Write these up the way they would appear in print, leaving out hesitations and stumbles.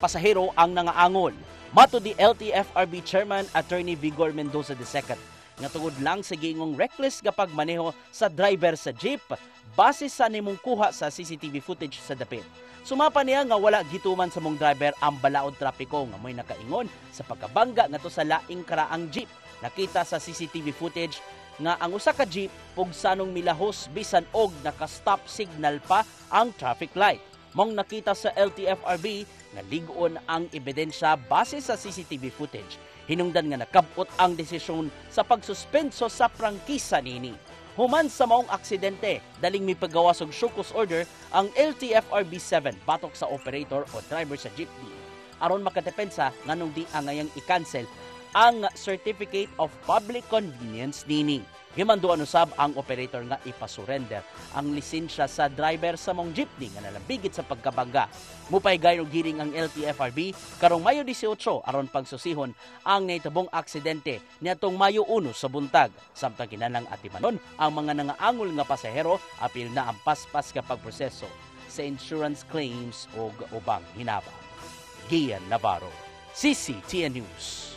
pasahero ang nangaangol. Mato di LTFRB Chairman Attorney Vigor Mendoza II nga tungod lang sa giingong reckless kapag maneho sa driver sa jeep base sa nimong kuha sa CCTV footage sa dapit. Sumapa niya nga wala gituman sa mong driver ang balaod trapiko nga mo'y nakaingon sa pagkabangga nga to sa laing karaang jeep. Nakita sa CCTV footage nga ang usa ka jeep pugsanong milahos bisan og naka-stop signal pa ang traffic light. Mong nakita sa LTFRB nga ligon ang ebidensya base sa CCTV footage. Hinungdan nga nakabot ang desisyon sa pagsuspenso sa prangkisa nini. Human sa maong aksidente, daling mipagawas og show-cause order ang LTFRB 7 batok sa operator o driver sa jeepney. Aron makadepensa nganong di angayang i-cancel ang Certificate of Public Convenience nini. Himanduan usab ang operator nga ipasurrender ang lisensya sa driver sa mong jeepney nga nalambigit sa pagkabangga. Mupay og giring ang LTFRB karong Mayo 18 aron pagsusihon ang nahitabong aksidente niadtong Mayo 1 sa buntag. Samtang kinahanglang atimanon ang mga nangaangol nga pasahero apil na ang paspas nga pagproseso sa insurance claims o ubang hinabang. Gian Navarro, CCTN News.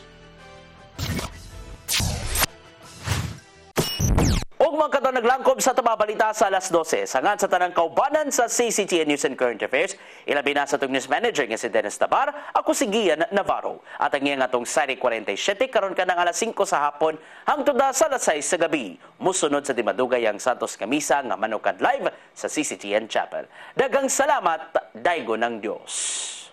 Ug mga kato naglangkob sa tababalita sa alas 12. Sangan sa tanang kaubanan sa CCTN News and Current Affairs, ilabi na sa itong news manager nga si Dennis Tabar, ako si Gian Navarro. At ang iyang atong Sari 47, karon ka ng alas 5 sa hapon, hangtod na sa alas 6 sa gabi. Musunod sa Dimadugay ang Santos Kamisa nga manukad live sa CCTN Chapel. Dagang salamat, daygo ng Diyos.